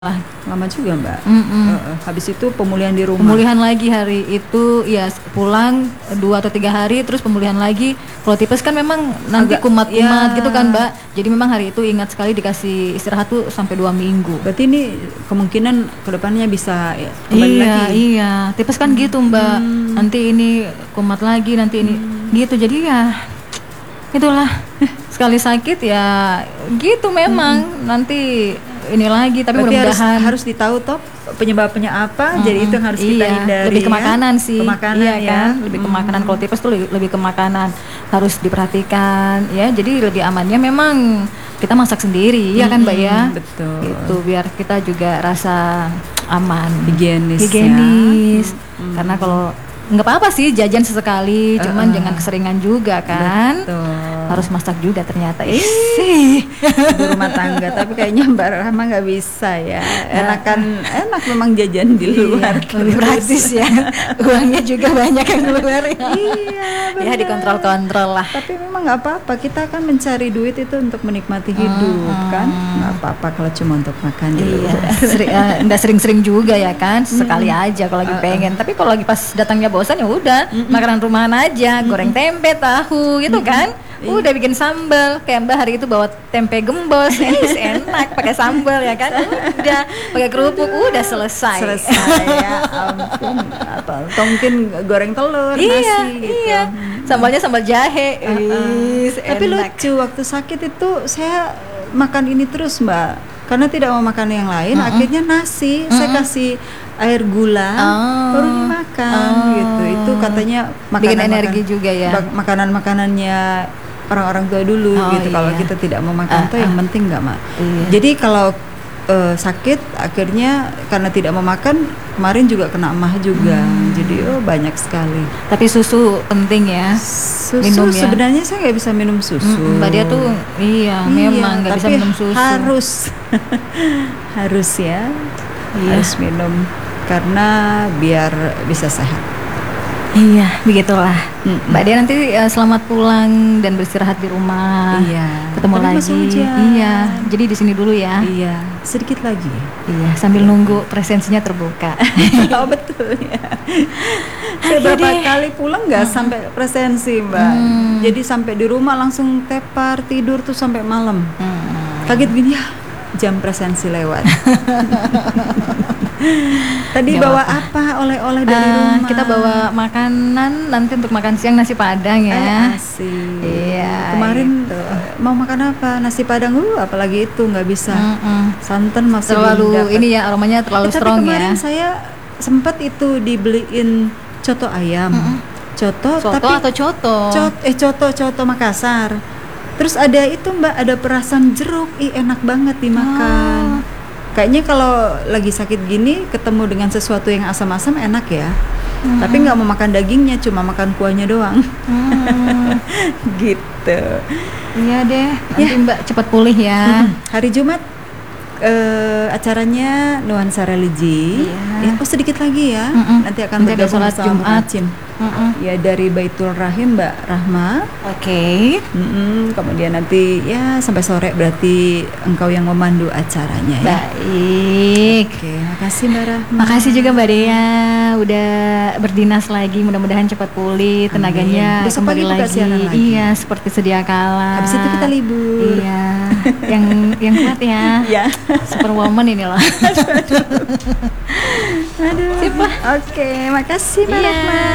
Lama juga Mbak. Mm-mm. Habis itu pemulihan di rumah. Pemulihan lagi hari itu ya pulang 2 atau 3 hari terus pemulihan lagi. Kalau tipes kan memang nanti Agak, kumat-kumat ya. gitu kan Mbak. Jadi memang hari itu ingat sekali dikasih istirahat tuh sampai 2 minggu. Berarti ini kemungkinan kedepannya bisa ya, kembali lagi. Iya, tipes kan gitu Mbak. Nanti ini kumat lagi, nanti ini gitu. Jadi ya itulah sekali sakit ya gitu memang nanti ini lagi, tapi Berarti mudah-mudahan harus ditahu toh penyebabnya apa. Jadi itu yang harus kita hindari. Lebih ke makanan sih. Ke makanan iya ya. Kan? Lebih ke makanan. Kalau tipes tuh lebih ke makanan, harus diperhatikan ya. Jadi lebih amannya memang kita masak sendiri ya kan Mbak ya. Betul. Itu biar kita juga rasa aman, Higienis. higienis. Karena kalau nggak apa-apa sih jajan sesekali, cuman jangan keseringan juga kan. Betul. Harus masak juga ternyata. Ibu rumah tangga, tapi kayaknya Mbak Rahma nggak bisa ya. Enak memang jajan di luar. Lebih praktis ya. Uangnya juga banyak yang keluar ya. Iya, benar. Ya dikontrol-kontrol lah. Tapi memang nggak apa-apa, kita kan mencari duit itu untuk menikmati hidup kan. Nggak apa-apa kalau cuma untuk makan di luar. Nggak sering-sering juga ya kan, sekali aja kalau lagi pengen. Tapi kalau lagi pas datangnya bosan ya udah makanan rumahan aja, goreng tempe, tahu gitu kan. Udah bikin sambal, kayak Mbak hari itu bawa tempe gembos, enak pakai sambal ya kan. Udah pakai kerupuk, udah selesai. Ya ampun. Atau mungkin goreng telur, nasi gitu. Iya. Sambalnya sambal jahe. Tapi lucu, waktu sakit itu saya makan ini terus Mbak, karena tidak mau makan yang lain. Akhirnya nasi saya kasih air gula baru dimakan gitu. Itu katanya bikin energi juga ya. Makanan-makanannya orang-orang tua dulu gitu. Kalau kita tidak mau makan tuh yang penting nggak Mak. Jadi kalau sakit akhirnya karena tidak mau makan, kemarin juga kena emah juga. Jadi banyak sekali. Tapi susu penting ya. Susu minum ya. Sebenarnya saya nggak bisa minum susu. Mbak dia tuh memang nggak bisa minum susu. Harus ya. Harus minum karena biar bisa sehat. Iya, begitulah. Mbak Dia nanti selamat pulang dan beristirahat di rumah. Iya. Ketemu Tapi lagi. masih hujan. Iya. Jadi di sini dulu ya. Iya. Sedikit lagi. Iya. Sambil nunggu presensinya terbuka. Oh betul ya. Saya berapa kali pulang nggak sampai presensi Mbak. Jadi sampai di rumah langsung tepar tidur tuh sampai malam. Kaget gini ya. Jam presensi lewat. Tadi bawa apa oleh-oleh dari rumah? Kita bawa makanan nanti untuk makan siang, nasi padang ya. Asik. Iya. Kemarin mau makan apa? Nasi padang. Apalagi itu nggak bisa. Santan masih terlalu didapat. Ini ya aromanya terlalu strong tapi kemarin ya. saya sempat itu dibeliin coto ayam. Coto tapi atau coto? Coto Makassar. Terus ada itu Mbak, ada perasan jeruk. Enak banget dimakan. Kayaknya kalau lagi sakit gini ketemu dengan sesuatu yang asam-asam enak ya. Tapi nggak mau makan dagingnya, cuma makan kuahnya doang. Gitu. Iya deh. Nanti Mbak cepat pulih ya. Hari Jumat acaranya nuansa religi. Ya, sedikit lagi ya. Nanti akan bergabung sholat sama Jumat. Mu'ajim. Ya dari Baitul Rahim Mbak Rahma. Oke. Kemudian nanti ya sampai sore berarti engkau yang memandu acaranya ya. Baik. Oke, makasih Mbak Rahma. Makasih juga Mbak Dea udah berdinas lagi, mudah-mudahan cepat pulih tenaganya. Besok kembali pagi lagi. lagi. Iya, seperti sedia kala. Habis itu kita libur. Iya. yang kuat ya. Ya. Superwoman ini loh. Aduh. Oke, makasih Mbak Rahma.